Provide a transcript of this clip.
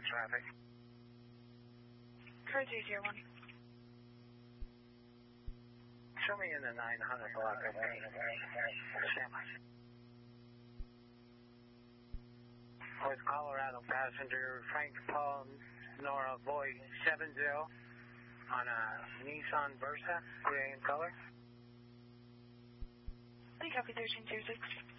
traffic. Car 301. Show me in the 900 block, okay? With Colorado passenger Frank Paul Nora Boy 70 on a Nissan Versa, gray in color. I copy 1306.